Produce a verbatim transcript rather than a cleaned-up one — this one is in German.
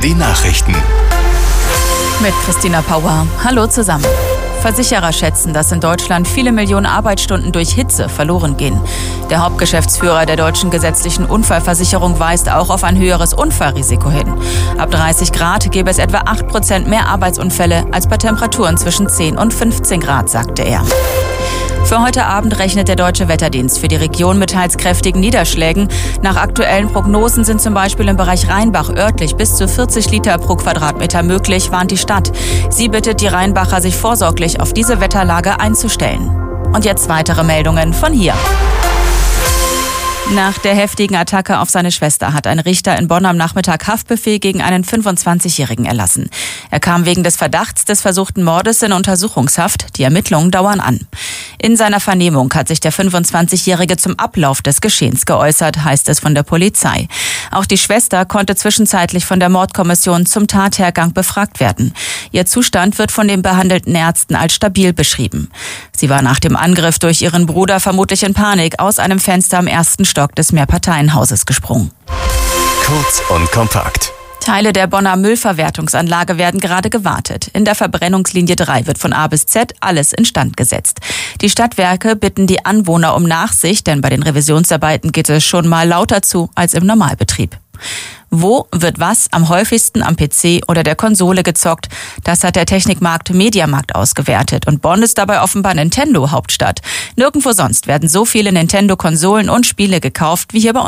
die Nachrichten. Mit Christina Pauer. Hallo zusammen. Versicherer schätzen, dass in Deutschland viele Millionen Arbeitsstunden durch Hitze verloren gehen. Der Hauptgeschäftsführer der deutschen gesetzlichen Unfallversicherung weist auch auf ein höheres Unfallrisiko hin. Ab dreißig Grad gäbe es etwa acht Prozent mehr Arbeitsunfälle als bei Temperaturen zwischen zehn und fünfzehn Grad, sagte er. Für heute Abend rechnet der Deutsche Wetterdienst für die Region mit teils kräftigen Niederschlägen. Nach aktuellen Prognosen sind zum Beispiel im Bereich Rheinbach örtlich bis zu vierzig Liter pro Quadratmeter möglich, warnt die Stadt. Sie bittet die Rheinbacher, sich vorsorglich auf diese Wetterlage einzustellen. Und jetzt weitere Meldungen von hier. Nach der heftigen Attacke auf seine Schwester hat ein Richter in Bonn am Nachmittag Haftbefehl gegen einen fünfundzwanzigjährigen erlassen. Er kam wegen des Verdachts des versuchten Mordes in Untersuchungshaft. Die Ermittlungen dauern an. In seiner Vernehmung hat sich der fünfundzwanzigjährige zum Ablauf des Geschehens geäußert, heißt es von der Polizei. Auch die Schwester konnte zwischenzeitlich von der Mordkommission zum Tathergang befragt werden. Ihr Zustand wird von den behandelten Ärzten als stabil beschrieben. Sie war nach dem Angriff durch ihren Bruder vermutlich in Panik aus einem Fenster am ersten Stock des Mehrparteienhauses gesprungen. Kurz und kompakt. Teile der Bonner Müllverwertungsanlage werden gerade gewartet. In der Verbrennungslinie drei wird von A bis Z alles instand gesetzt. Die Stadtwerke bitten die Anwohner um Nachsicht, denn bei den Revisionsarbeiten geht es schon mal lauter zu als im Normalbetrieb. Wo wird was am häufigsten am P C oder der Konsole gezockt? Das hat der Technikmarkt Mediamarkt ausgewertet. Und Bonn ist dabei offenbar Nintendo-Hauptstadt. Nirgendwo sonst werden so viele Nintendo-Konsolen und Spiele gekauft wie hier bei uns.